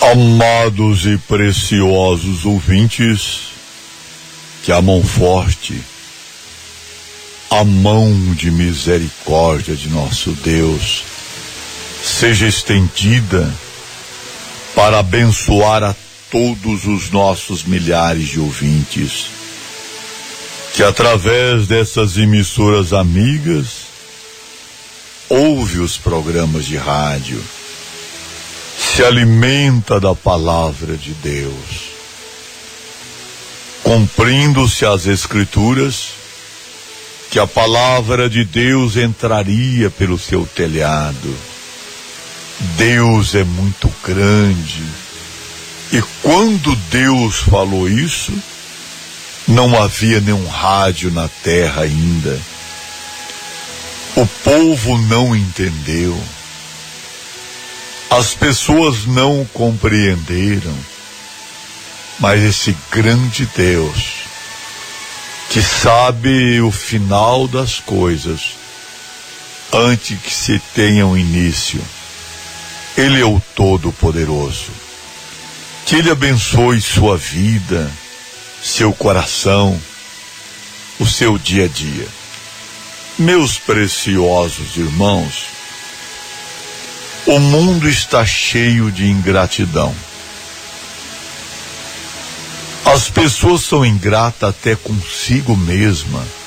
Amados e preciosos ouvintes, que a mão forte, a mão de misericórdia de nosso Deus, seja estendida para abençoar a todos os nossos milhares de ouvintes, que através dessas emissoras amigas, ouve os programas de rádio, se alimenta da palavra de Deus, cumprindo-se as Escrituras, que a palavra de Deus entraria pelo seu telhado. Deus é muito grande, e quando Deus falou isso, não havia nenhum rádio na terra ainda. O povo não entendeu. As pessoas não compreenderam, mas esse grande Deus, que sabe o final das coisas, antes que se tenha um início, Ele é o Todo-Poderoso. Que Ele abençoe sua vida, seu coração, o seu dia a dia. Meus preciosos irmãos, o mundo está cheio de ingratidão. As pessoas são ingratas até consigo mesma.